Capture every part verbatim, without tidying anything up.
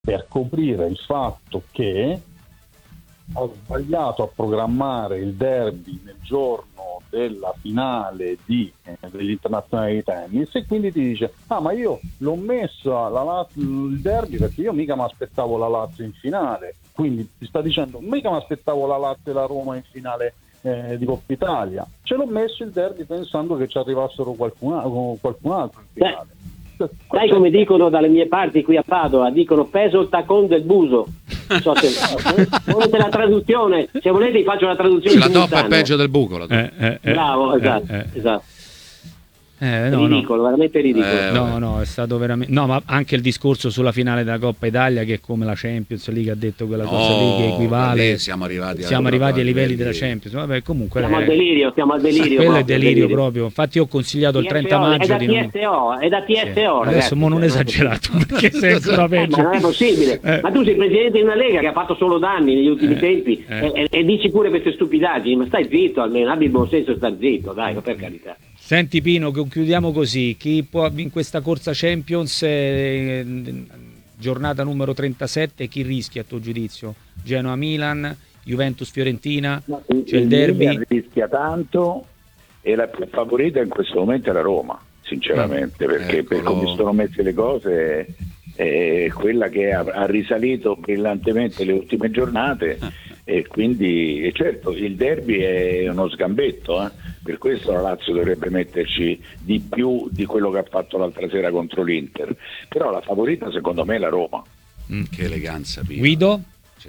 per coprire il fatto che ha sbagliato a programmare il derby nel giorno della finale di, eh, degli internazionali di tennis, e quindi ti dice: ah, ma io l'ho messo la Lazio, il derby perché io mica mi aspettavo la Lazio in finale, quindi ti sta dicendo mica mi aspettavo la Lazio e la Roma in finale eh, di Coppa Italia, ce l'ho messo il derby pensando che ci arrivassero qualcun, qualcun altro in finale. Sai come dicono dalle mie parti qui a Padova? Dicono peso il tacon del buso. So se volete la traduzione, se volete vi faccio la traduzione. La toppa è peggio del buco. La eh, eh, eh, Bravo, esatto, eh, eh. esatto. Eh, no, ridicolo, no. veramente ridicolo. Eh, no, no, è stato veramente. No, ma anche il discorso sulla finale della Coppa Italia, che è come la Champions League, ha detto quella no, cosa lì che equivale. Siamo arrivati, siamo arrivati ai livelli livelli della Champions. Vabbè, comunque siamo è... al delirio, siamo al delirio. Quello proprio, è delirio, delirio proprio. Infatti, io ho consigliato il trenta T S O, maggio è da di non. T S O, è da T S O, sì. ragazzi. Adesso mo non esagerato, perché sei ancora peggio. Ma non è possibile. Eh. Ma tu sei presidente di una Lega che ha fatto solo danni negli ultimi eh, tempi eh. E, e dici pure queste stupidaggini, ma stai zitto almeno, abbi il buon senso, sta zitto, dai, per carità. Senti Pino, chiudiamo così. Chi può in questa corsa Champions, eh, giornata numero trentasette, chi rischia a tuo giudizio? Genoa-Milan, Juventus-Fiorentina, c'è il derby? Milan rischia tanto e la più favorita in questo momento è la Roma, sinceramente, perché Eccolo. per come sono messe le cose è quella che ha, ha risalito brillantemente le ultime giornate e quindi e certo il derby è uno sgambetto, eh? Per questo la Lazio dovrebbe metterci di più di quello che ha fatto l'altra sera contro l'Inter, però la favorita secondo me è la Roma. Mm, che eleganza, Pino. Guido?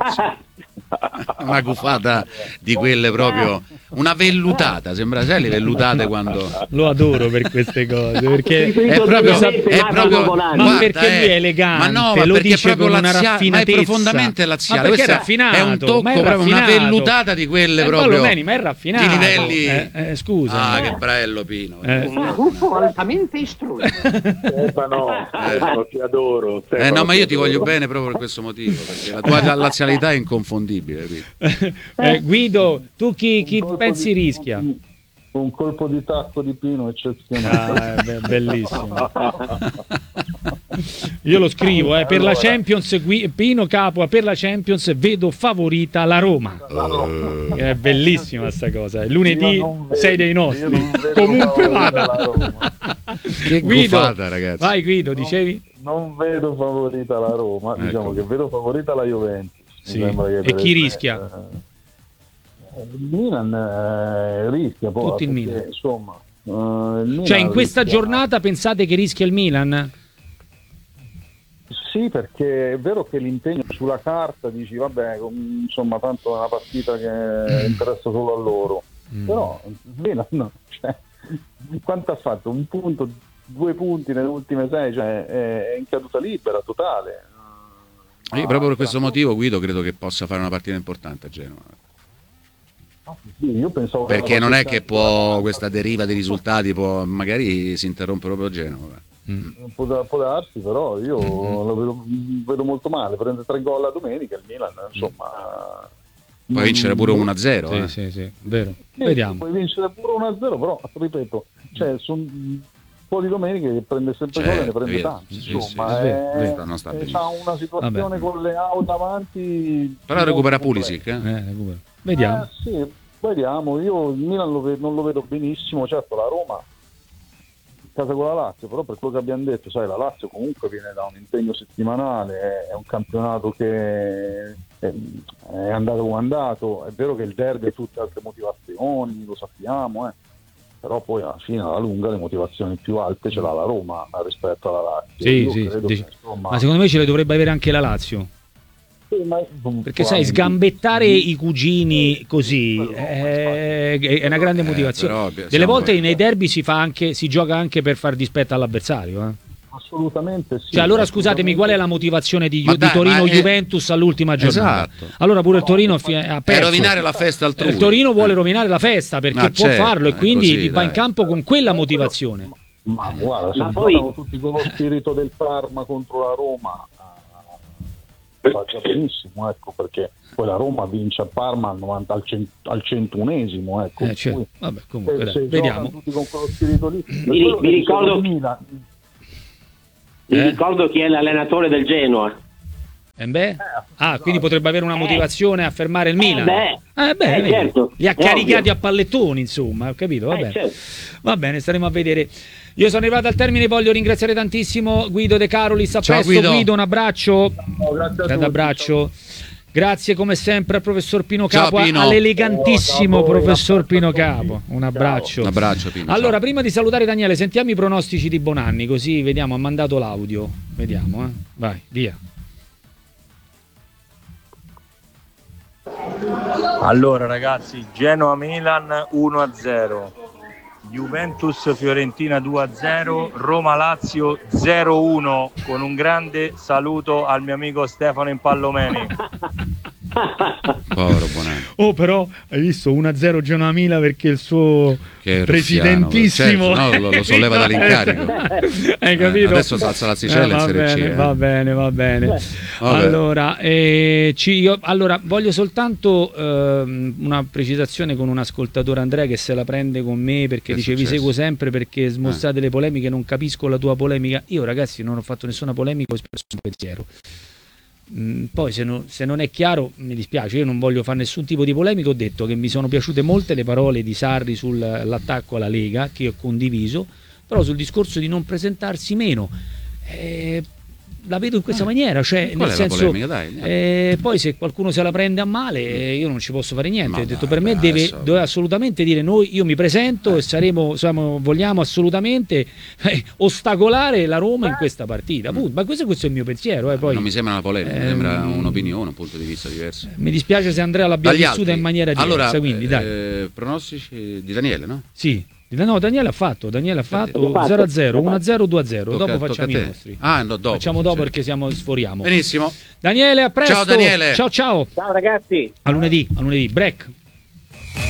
Una gufata di quelle proprio, una vellutata, sembra, sai le vellutate quando lo adoro per queste cose, perché è proprio, è proprio ma guarda, perché lui è elegante, ma no, ma lo perché dice è proprio con una lazia- ma è raffinatezza, profondamente laziale, ma perché questo è raffinato, è un tocco, ma è proprio una raffinato. vellutata di quelle eh, proprio Beni, ma è raffinato, di livelli eh, eh, scusa, ah no? che bello Pino, eh. Buffo altamente istruito. Stefano, Stefano, ti adoro. Stefano, eh no, ma io ti adoro. voglio bene proprio per questo motivo, perché la tua lazialità è inconfondibile. eh, Guido, tu chi, chi pensi di, rischia? Un colpo di tacco di Pino eccezionale. Ah, be- bellissimo. Io lo scrivo, eh, per allora. la Champions, Pino Capua, per la Champions vedo favorita la Roma. Uh. È bellissima sta cosa. Lunedì sei dei nostri. Comunque Comunque vada. Che Guido, gufata, ragazzi. vai Guido, dicevi? Non vedo favorita la Roma, Ecco. diciamo che vedo favorita la Juventus. Sì. Mi sembra che E per chi il- rischia? eh, Il Milan eh, rischia poi. Tutto il perché, Milan. Insomma, eh, il Milan Cioè in questa rischia- giornata pensate che rischia il Milan? Sì, perché è vero che l'impegno sulla carta dici vabbè, com- insomma, tanto è una partita che interessa solo a loro. Mm. Però il Milan no, cioè, quanto ha fatto? Un punto, due punti nelle ultime sei, cioè è in caduta libera totale. Io proprio per questo motivo Guido credo che possa fare una partita importante a Genova. Sì, io pensavo che Perché la non è partita- che può questa deriva di risultati può magari si interrompe proprio a Genova. Mm. Può, da- può darsi, però io lo vedo, vedo molto male. Prende tre gol a domenica il Milan, insomma. Può vincere pure uno a zero. Sì, eh. sì, sì, vero. Sì, Vediamo. puoi vincere pure uno a zero, però ripeto, cioè sono un po' di domeniche che prende sempre Certo, gol e ne prende vero. tanti. Sì, Insomma, sì, è- vero, non sta è- benissimo. c'ha una situazione Vabbè. con le auto davanti. Però recupera molto Pulisic, eh? Eh, recupero. Vediamo. Eh, sì, vediamo. Io il Milan lo ve- non lo vedo benissimo, certo la Roma in casa con la Lazio, però per quello che abbiamo detto, sai, la Lazio comunque viene da un impegno settimanale, è un campionato che è, è andato come è andato, è vero che il derby ha tutte altre motivazioni, lo sappiamo, eh. Però poi alla fine alla lunga le motivazioni più alte ce l'ha la Roma rispetto alla Lazio. Sì, Io sì, credo dici- che, insomma, ma secondo me ce le dovrebbe avere anche la Lazio. sì, ma- Perché sai, sgambettare i cugini così è, è una grande Eh, motivazione. però, Delle siamo- volte nei derby si fa anche, si gioca anche per far dispetto all'avversario. Eh. assolutamente sì. Cioè, allora scusatemi, qual è la motivazione di, Ma di dai, ma Torino-Juventus all'ultima giornata? Esatto. Allora pure il Torino fi- ha Per perso. rovinare la festa altrui. Il Torino vuole rovinare la festa perché Ma può certo, farlo e è quindi così, va in dai. campo con quella motivazione. Ma guarda, se Ma poi poi- tutti con lo spirito del Parma contro la Roma, eh, va già benissimo, ecco, perché poi la Roma vince a Parma al, novanta, al, cent, al centunesimo, ecco. Eh, certo. Cui, Vabbè, comunque, se- dai, se vediamo. giocano tutti con quello spirito lì. Per Mi- quello mi che ricordo- dicevo di Milan, Vi Eh? ricordo chi è l'allenatore del Genoa. Eh beh? Ah, quindi potrebbe avere una motivazione a fermare il Milan. beh. Eh beh, Eh, vedi. certo, Li ha è caricati ovvio. a pallettoni, insomma, ho capito? Va Eh, bene. certo. Va bene, staremo a vedere. Io sono arrivato al termine, voglio ringraziare tantissimo Guido De Carolis. A Ciao, presto, Guido. Guido, un abbraccio. grazie a Grande tutti, abbraccio. Grazie come sempre al professor Pino Ciao, Capo, Pino. all'elegantissimo Oh, ciao a voi, professor abbraccio a Pino tutti. Capo. Un abbraccio. Un abbraccio, Pino. Allora, ciao. prima di salutare Daniele, sentiamo i pronostici di Bonanni, così vediamo, ha mandato l'audio. Vediamo, eh. Vai, via. Allora ragazzi, Genoa-Milan uno a zero, Juventus-Fiorentina due a zero, Roma-Lazio zero a uno, con un grande saluto al mio amico Stefano Impallomeni. Povero Bonanni. Oh, però hai visto uno a zero Genoa Milan perché il suo Che presidentissimo ruffiano, certo, no, lo- lo solleva dall'incarico. Hai capito? Eh, adesso si alza l'asticella in va Serie C, bene, eh. va bene, va bene. Vabbè. Allora, eh, ci- io- allora, voglio soltanto ehm, una precisazione con un ascoltatore, Andrea, che se la prende con me perché Che è dice vi successo? seguo sempre perché smostrate le polemiche, non capisco la tua polemica. Io ragazzi non ho fatto nessuna polemica, ho espresso un pensiero. Mm, Poi se, no- se non è chiaro mi dispiace, io non voglio fare nessun tipo di polemica, ho detto che mi sono piaciute molte le parole di Sarri sull'attacco alla Lega, che ho condiviso, però sul discorso di non presentarsi meno, eh, la vedo in questa maniera, cioè Qual nel è la senso, polemica? Dai, eh, poi se qualcuno se la prende a male eh, io non ci posso fare niente, Ma ho detto dai, per me dai, deve, adesso- deve assolutamente dire noi, io mi presento e saremo, siamo- vogliamo assolutamente eh, ostacolare la Roma in questa partita, punto. Ma questo, questo è il mio pensiero, eh, poi Non mi sembra una polemica, mi Ehm, sembra un'opinione, un punto di vista diverso. mi dispiace se Andrea l'abbia Dagli vissuta altri. in maniera diversa, Allora, quindi dai. eh, pronostici di Daniele, no? Sì. No, Daniele ha fatto, Daniele ha fatto fatto. zero a zero, uno a zero, due a zero. Tocca- Dopo tocca facciamo a i te. nostri. Ah, no, dopo. Facciamo dopo Certo. perché siamo sforiamo. Benissimo. Daniele, a presto. Ciao, Daniele. Ciao ciao. Ciao ragazzi. A lunedì, a lunedì. Break.